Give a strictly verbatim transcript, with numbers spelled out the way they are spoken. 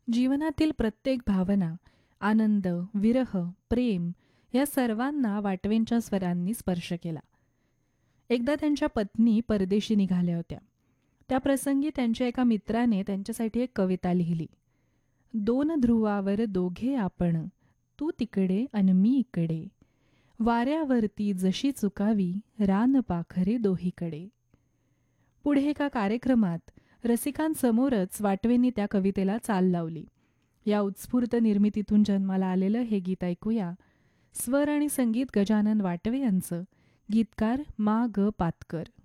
जीवनातील प्रत्येक भावना, आनंद, विरह, प्रेम या सर्वांना वाटवेंच्या स्वरांनी स्पर्श केला. एकदा त्यांच्या पत्नी परदेशी निघाल्या होत्या. त्या प्रसंगी त्यांच्या एका मित्राने त्यांच्यासाठी एक कविता लिहिली. दोन ध्रुवावर दोघे आपण, तू तिकडे अन मी इकडे, वाऱ्यावरती जशी चुकावी रान पाखरे दोहीकडे. पुढे एका कार्यक्रमात रसिकांसमोरच वाटवेंनी त्या कवितेला चाल लावली. या उत्स्फूर्त निर्मितीतून जन्माला आलेलं हे गीत ऐकूया. स्वर आणि संगीत गजानन वाटवे यांचं, गीतकार मा ग पातकर.